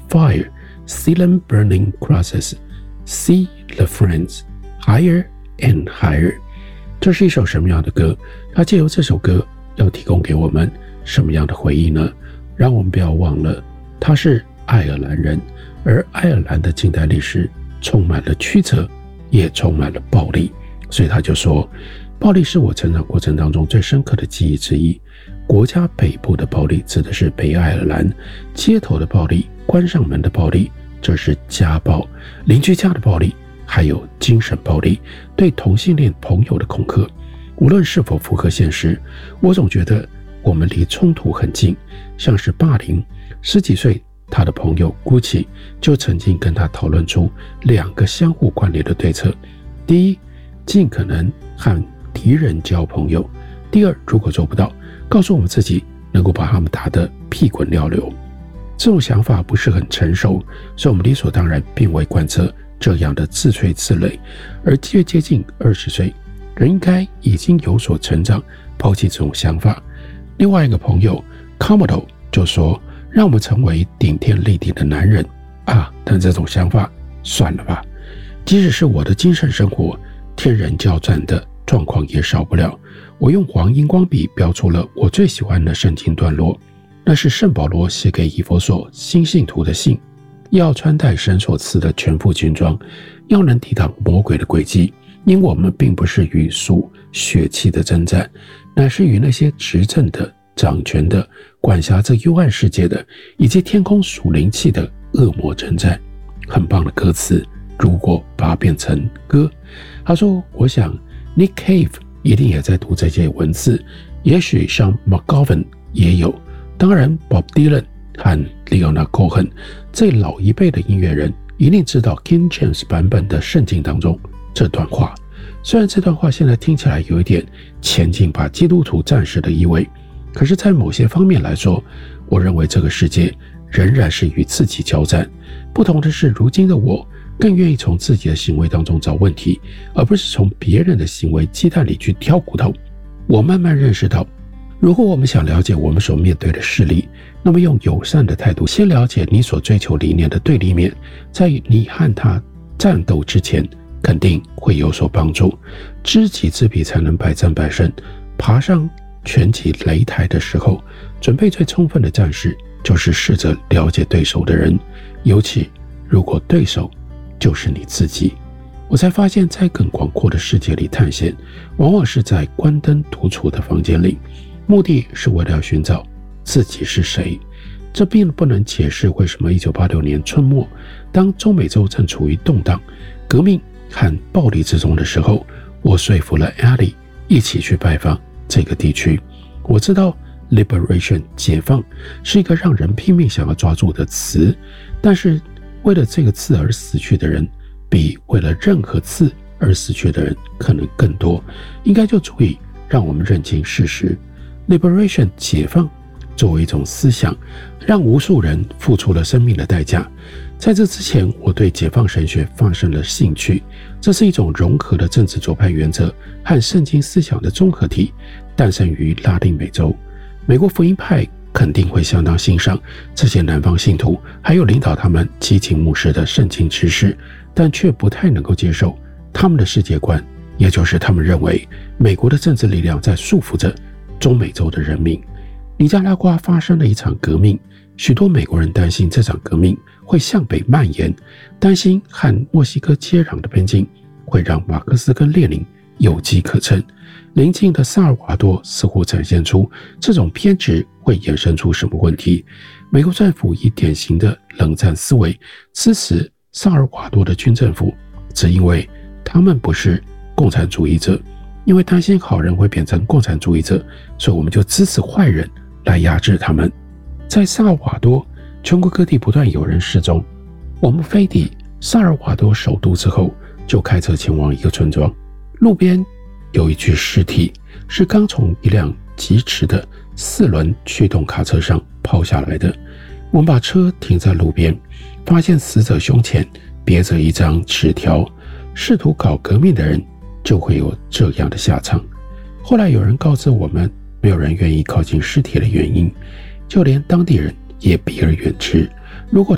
fire, see them burning crosses, see the friends, higher and higher。 这是一首什么样的歌？它借由这首歌要提供给我们什么样的回忆呢？让我们不要忘了，他是爱尔兰人，而爱尔兰的近代历史充满了曲折，也充满了暴力。所以他就说，暴力是我成长过程当中最深刻的记忆之一。国家北部的暴力指的是北爱尔兰，街头的暴力，关上门的暴力，这是家暴，邻居家的暴力，还有精神暴力，对同性恋朋友的恐吓。无论是否符合现实，我总觉得我们离冲突很近，像是霸凌。10几岁他的朋友 Gucci 就曾经跟他讨论出2个相互关联的对策：第一，尽可能和敌人交朋友；第二，如果做不到，告诉我们自己能够把他们打得屁滚尿流。这种想法不是很成熟，所以我们理所当然并未贯彻这样的自吹自擂。而越接近20岁，人应该已经有所成长，抛弃这种想法。另外一个朋友 Commodore 就说，让我们成为顶天立地的男人啊！但这种想法算了吧，即使是我的精神生活天人交战的状况也少不了。我用黄荧光笔标出了我最喜欢的圣经段落，那是圣保罗写给以弗所新信徒的信，要穿戴神所赐的全副军装，要能抵挡魔鬼的诡计，因我们并不是与属血气的征战，乃是与那些执政的、掌权的、管辖这幽暗世界的，以及天空属灵气的恶魔征战。很棒的歌词，如果把它变成歌。他说，我想 Nick Cave 一定也在读这些文字，也许像 McGovern 也有，当然 Bob Dylan 和 Leonard Cohen 这老一辈的音乐人一定知道 King James 版本的圣经当中这段话。虽然这段话现在听起来有一点前进把基督徒战士的意味，可是在某些方面来说，我认为这个世界仍然是与自己交战。不同的是，如今的我更愿意从自己的行为当中找问题，而不是从别人的行为鸡蛋里去挑骨头。我慢慢认识到，如果我们想了解我们所面对的势力，那么用友善的态度先了解你所追求理念的对立面，在你和他战斗之前肯定会有所帮助。知己知彼才能百战百胜。爬上拳击擂台的时候，准备最充分的战士就是试着了解对手的人，尤其如果对手就是你自己。我才发现，在更广阔的世界里探险，往往是在关灯独处的房间里，目的是为了要寻找自己是谁。这并不能解释为什么1986年春末，当中美洲正处于动荡、革命和暴力之中的时候，我说服了 Ellie 一起去拜访这个地区。我知道 liberation 解放是一个让人拼命想要抓住的词，但是为了这个字而死去的人，比为了任何字而死去的人可能更多，应该就足以让我们认清事实。liberation 解放作为一种思想，让无数人付出了生命的代价。在这之前，我对解放神学发生了兴趣，这是一种融合的政治左派原则和圣经思想的综合体，诞生于拉丁美洲。美国福音派肯定会相当欣赏这些南方信徒，还有领导他们激进牧师的圣经知识，但却不太能够接受他们的世界观，也就是他们认为美国的政治力量在束缚着中美洲的人民。尼加拉瓜发生了一场革命，许多美国人担心这场革命会向北蔓延，担心和墨西哥接壤的边境会让马克思跟列宁有机可乘。邻近的萨尔瓦多似乎展现出这种偏执会衍生出什么问题。美国政府以典型的冷战思维支持萨尔瓦多的军政府，只因为他们不是共产主义者。因为担心好人会变成共产主义者，所以我们就支持坏人来压制他们。在萨尔瓦多，全国各地不断有人失踪。我们飞抵萨尔瓦多首都之后，就开车前往一个村庄，路边有一具尸体，是刚从一辆疾驰的4轮驱动卡车上抛下来的。我们把车停在路边，发现死者胸前别着一张纸条，试图搞革命的人就会有这样的下场。后来有人告知我们，没有人愿意靠近尸体的原因，就连当地人也避而远之。